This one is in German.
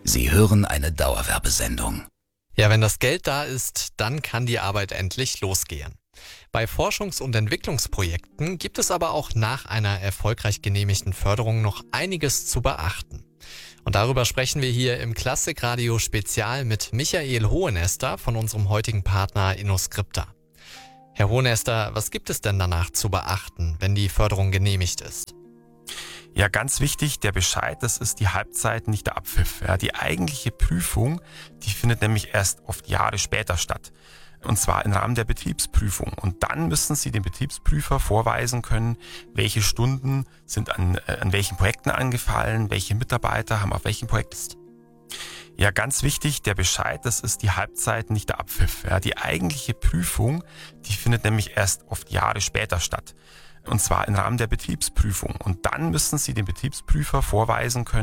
Sie hören eine Dauerwerbesendung. Ja, wenn das Geld da ist, dann kann die Arbeit endlich losgehen. Bei Forschungs- und Entwicklungsprojekten gibt es aber auch nach einer erfolgreich genehmigten Förderung noch einiges zu beachten. Und darüber sprechen wir hier im Klassikradio Spezial mit Michael Hohenester von unserem heutigen Partner InnoScripta. Herr Hohenester, was gibt es denn danach zu beachten, wenn die Förderung genehmigt ist? Ja, ganz wichtig, der Bescheid, das ist die Halbzeit, nicht der Abpfiff. Ja, die eigentliche Prüfung, die findet nämlich erst oft Jahre später statt. Und zwar im Rahmen der Betriebsprüfung. Und dann müssen Sie dem Betriebsprüfer vorweisen können, welche Stunden sind an welchen Projekten angefallen, welche Mitarbeiter haben auf welchem Projekt. Ja, ganz wichtig, der Bescheid, das ist die Halbzeit, nicht der Abpfiff. Ja, die eigentliche Prüfung, die findet nämlich erst oft Jahre später statt. Und zwar im Rahmen der Betriebsprüfung. Und dann müssen Sie dem Betriebsprüfer vorweisen können,